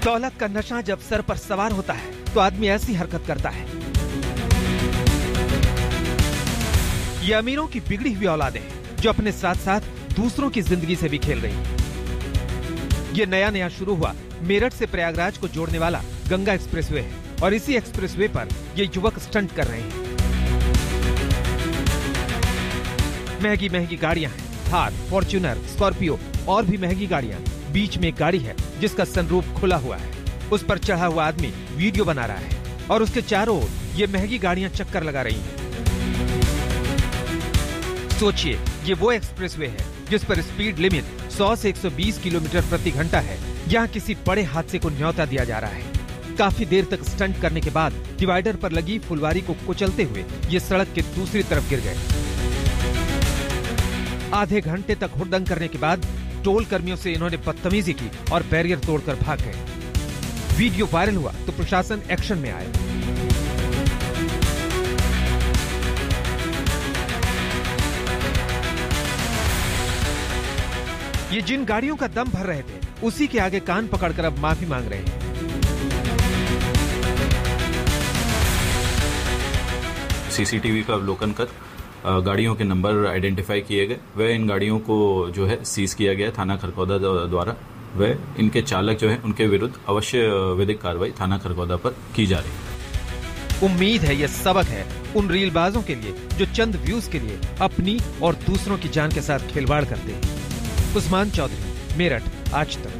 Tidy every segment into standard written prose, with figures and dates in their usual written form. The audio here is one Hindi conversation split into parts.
दौलत का नशा जब सर पर सवार होता है तो आदमी ऐसी हरकत करता है। ये अमीरों की बिगड़ी हुई औलादें हैं जो अपने साथ साथ दूसरों की जिंदगी से भी खेल रही हैं। ये नया नया शुरू हुआ मेरठ से प्रयागराज को जोड़ने वाला गंगा एक्सप्रेसवे है और इसी एक्सप्रेसवे पर ये युवक स्टंट कर रहे हैं। महंगी महंगी गाड़ियां हैं, थार, फॉर्च्यूनर, स्कॉर्पियो और भी महंगी गाड़ियां। बीच में एक गाड़ी है जिसका सनरूफ खुला हुआ है। उस पर चढ़ा हुआ आदमी वीडियो बना रहा है और उसके चारों ओर ये महंगी गाड़ियां चक्कर लगा रही हैं। सोचिए, ये वो एक्सप्रेसवे है जिस पर स्पीड लिमिट 100 से 120 किलोमीटर प्रति घंटा है। यहाँ किसी बड़े हादसे को न्योता दिया जा रहा है। काफी देर तक स्टंट करने के बाद डिवाइडर पर लगी फुलवारी को कुचलते हुए ये सड़क के दूसरी तरफ गिर गए। आधे घंटे तक हुड़दंग करने के बाद टोल कर्मियों से इन्होंने बदतमीजी की और बैरियर तोड़कर भाग गए। वीडियो वायरल हुआ तो प्रशासन एक्शन में आया। ये जिन गाड़ियों का दम भर रहे थे उसी के आगे कान पकड़कर अब माफी मांग रहे हैं। सीसीटीवी का अवलोकन कर गाड़ियों के नंबर आइडेंटिफाई किए गए। वह इन गाड़ियों को जो है सीज किया गया थाना खरखौदा द्वारा। वह इनके चालक जो है उनके विरुद्ध अवश्य विधिक कार्रवाई थाना खरखौदा पर की जा रही है। उम्मीद है यह सबक है उन रीलबाजों के लिए जो चंद व्यूज के लिए अपनी और दूसरों की जान के साथ खिलवाड़ करते हैं। उस्मान चौधरी, मेरठ, आज तक।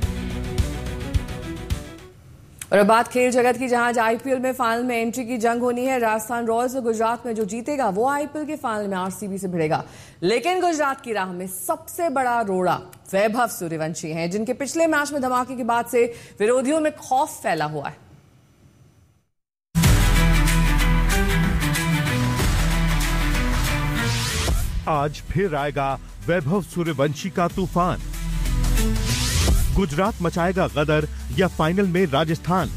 और अब बात खेल जगत की, जहां आज आईपीएल में फाइनल में एंट्री की जंग होनी है। राजस्थान रॉयल्स और गुजरात में जो जीतेगा वो आईपीएल के फाइनल में आरसीबी से भिड़ेगा। लेकिन गुजरात की राह में सबसे बड़ा रोड़ा वैभव सूर्यवंशी हैं, जिनके पिछले मैच में धमाके के बाद से विरोधियों में खौफ फैला हुआ है। आज फिर आएगा वैभव सूर्यवंशी का तूफान। गुजरात मचाएगा गदर या फाइनल में राजस्थान।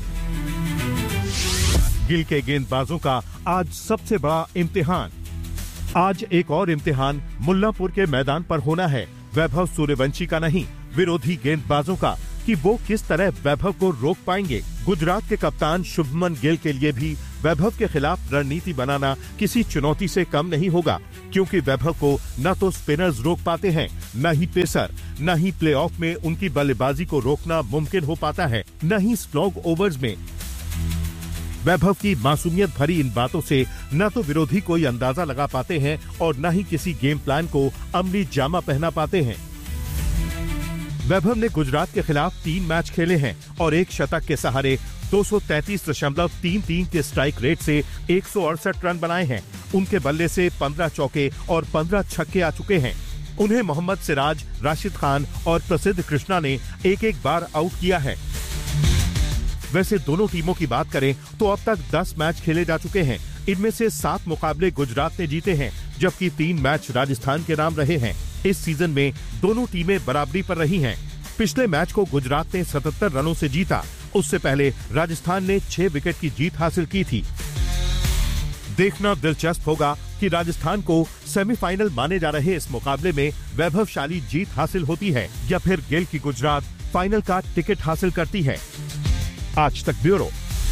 गिल के गेंदबाजों का आज सबसे बड़ा इम्तिहान। आज एक और इम्तिहान मुल्लापुर के मैदान पर होना है। वैभव सूर्यवंशी का नहीं, विरोधी गेंदबाजों का, कि वो किस तरह वैभव को रोक पाएंगे। गुजरात के कप्तान शुभमन गिल के लिए भी वैभव के खिलाफ रणनीति बनाना किसी चुनौती से कम नहीं होगा, क्योंकि वैभव को न तो स्पिनर्स रोक पाते हैं, न ही पेसर, न ही प्लेऑफ में उनकी बल्लेबाजी को रोकना मुमकिन हो पाता है, न ही स्लॉग ओवर्स में। वैभव की मासूमियत भरी इन बातों से न तो विरोधी कोई अंदाजा लगा पाते हैं और न ही किसी गेम प्लान को अमली जामा पहना पाते हैं। वैभव ने गुजरात के खिलाफ 3 मैच खेले हैं और एक शतक के सहारे 233.33 के स्ट्राइक रेट से 168 रन बनाए हैं। उनके बल्ले से 15 चौके और 15 छक्के आ चुके हैं। उन्हें मोहम्मद सिराज, राशिद खान और प्रसिद्ध कृष्णा ने एक एक बार आउट किया है। वैसे दोनों टीमों की बात करें तो अब तक 10 मैच खेले जा चुके हैं। इनमें से 7 मुकाबले गुजरात ने जीते हैं, जबकि 3 मैच राजस्थान के नाम रहे हैं। इस सीजन में दोनों टीमें बराबरी पर रही हैं। पिछले मैच को गुजरात ने 77 रनों से जीता। उससे पहले राजस्थान ने 6 विकेट की जीत हासिल की थी। देखना दिलचस्प होगा कि राजस्थान को सेमीफाइनल माने जा रहे इस मुकाबले में वैभवशाली जीत हासिल होती है या फिर गिल की गुजरात फाइनल का टिकट हासिल करती है। आज तक ब्यूरो।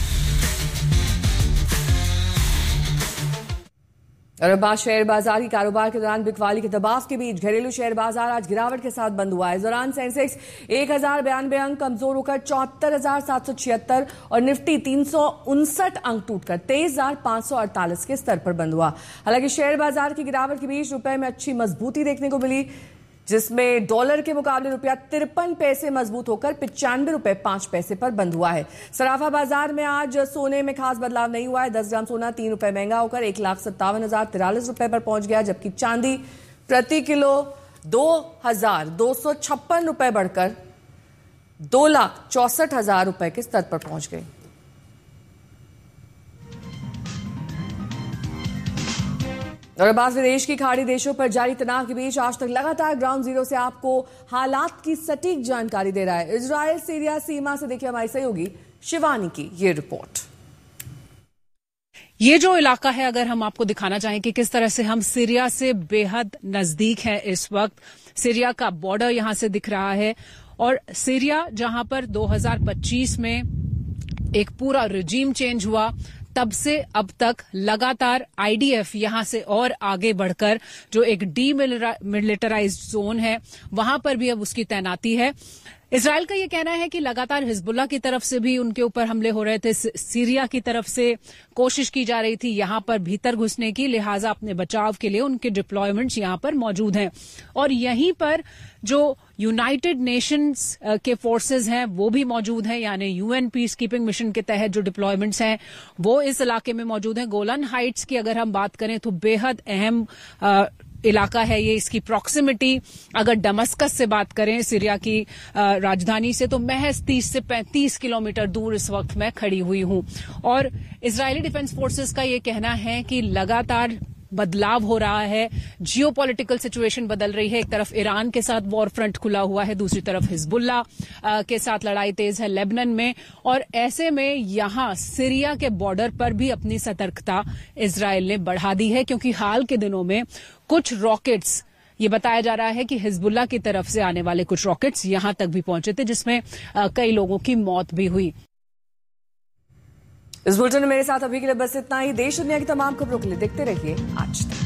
और अब बात शेयर बाजार की। कारोबार के दौरान बिकवाली के दबाव के बीच घरेलू शेयर बाजार आज गिरावट के साथ बंद हुआ है। इस दौरान सेंसेक्स 1092 अंक कमजोर होकर 74,776 और निफ्टी 359 अंक टूटकर 23,548 के स्तर पर बंद हुआ। हालांकि शेयर बाजार की गिरावट के बीच रुपए में अच्छी मजबूती देखने को मिली, जिसमें डॉलर के मुकाबले रुपया 53 पैसे मजबूत होकर 95 रुपए 5 पैसे पर बंद हुआ है। सराफा बाजार में आज सोने में खास बदलाव नहीं हुआ है। 10 ग्राम सोना 3 रुपए महंगा होकर 1,57,043 रुपए पर पहुंच गया, जबकि चांदी प्रति किलो 2,256 रुपए बढ़कर 2,64,000 रुपए के स्तर पर पहुंच गई। और अब विदेश की खाड़ी देशों पर जारी तनाव के बीच आज तक लगातार ग्राउंड जीरो से आपको हालात की सटीक जानकारी दे रहा है इजराइल सीरिया सीमा से। देखिए हमारी सहयोगी शिवानी की ये रिपोर्ट। ये जो इलाका है, अगर हम आपको दिखाना चाहें कि किस तरह से हम सीरिया से बेहद नजदीक हैं इस वक्त। सीरिया का बॉर्डर यहां से दिख रहा है और सीरिया जहां पर 2025 में एक पूरा रिजीम चेंज हुआ, तब से अब तक लगातार आईडीएफ यहां से और आगे बढ़कर जो एक डीमिलिटराइज्ड जोन है वहां पर भी अब उसकी तैनाती है। इजराइल का यह कहना है कि लगातार हिजबुल्ला की तरफ से भी उनके ऊपर हमले हो रहे थे, सीरिया की तरफ से कोशिश की जा रही थी यहां पर भीतर घुसने की, लिहाजा अपने बचाव के लिए उनके डिप्लॉयमेंट्स यहां पर मौजूद हैं। और यहीं पर जो यूनाइटेड नेशंस के फोर्सेस हैं वो भी मौजूद हैं, यानी यूएन पीस कीपिंग मिशन के तहत जो डिप्लॉयमेंट्स हैं वो इस इलाके में मौजूद हैं। गोलन हाइट्स की अगर हम बात करें तो बेहद अहम इलाका है ये। इसकी प्रॉक्सिमिटी अगर दमस्कस से बात करें, सीरिया की राजधानी से, तो महज 30 से 35 किलोमीटर दूर इस वक्त मैं खड़ी हुई हूं। और इजरायली डिफेंस फोर्सेस का ये कहना है कि लगातार बदलाव हो रहा है, जियोपॉलिटिकल सिचुएशन बदल रही है। एक तरफ ईरान के साथ वॉर फ्रंट खुला हुआ है, दूसरी तरफ हिजबुल्ला के साथ लड़ाई तेज है लेबनान में, और ऐसे में यहां सीरिया के बॉर्डर पर भी अपनी सतर्कता इजरायल ने बढ़ा दी है, क्योंकि हाल के दिनों में कुछ रॉकेट्स, ये बताया जा रहा है कि हिजबुल्ला की तरफ से आने वाले कुछ रॉकेट्स यहां तक भी पहुंचे थे, जिसमें कई लोगों की मौत भी हुई। इस बुलेटिन में मेरे साथ अभी के लिए बस इतना ही। देश दुनिया की तमाम खबरों के लिए देखते रहिए आज तक।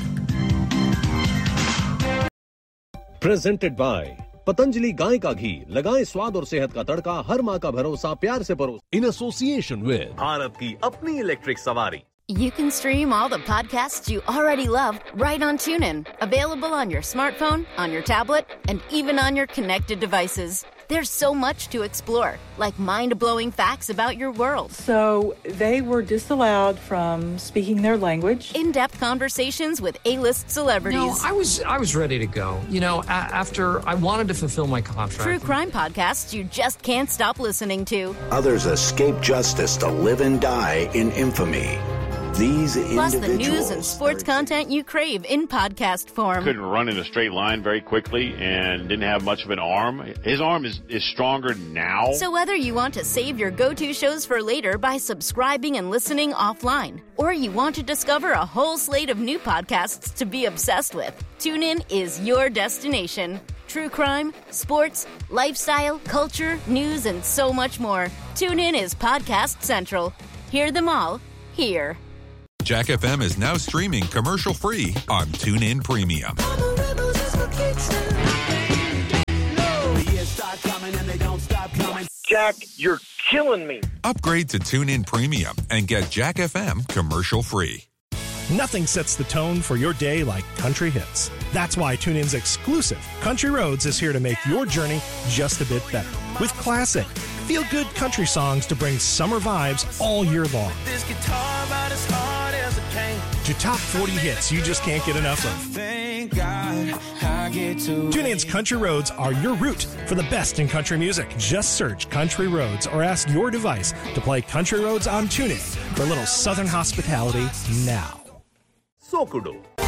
प्रेजेंटेड बाय पतंजलि गाय का घी, लगाएं स्वाद और सेहत का तड़का, हर माँ का भरोसा प्यार से परोस। इन एसोसिएशन विद भारत की अपनी इलेक्ट्रिक सवारी। You can stream all the podcasts you already love right on TuneIn. Available on your smartphone, on your tablet, and even on your connected devices. There's so much to explore, like mind-blowing facts about your world. So they were disallowed from speaking their language. In-depth conversations with A-list celebrities. No, I was ready to go. You know, after I wanted to fulfill my contract. True crime podcasts you just can't stop listening to. Others escape justice to live and die in infamy. These Plus the news and sports content you crave in podcast form. Couldn't run in a straight line very quickly and didn't have much of an arm. His arm is stronger now. So whether you want to save your go-to shows for later by subscribing and listening offline, or you want to discover a whole slate of new podcasts to be obsessed with, TuneIn is your destination. True crime, sports, lifestyle, culture, news, and so much more. TuneIn is Podcast Central. Hear them all here. Jack FM is now streaming commercial-free on TuneIn Premium. Jack, you're killing me. Upgrade to TuneIn Premium and get Jack FM commercial-free. Nothing sets the tone for your day like country hits. That's why TuneIn's exclusive Country Roads is here to make your journey just a bit better. With classic, feel-good country songs to bring summer vibes all year long. This guitar about as hard as a cane. To top 40 hits you just can't get enough of. Thank God I get to TuneIn's Country Roads are your route for the best in country music. Just search Country Roads or ask your device to play Country Roads on TuneIn for a little southern hospitality now. Sokudo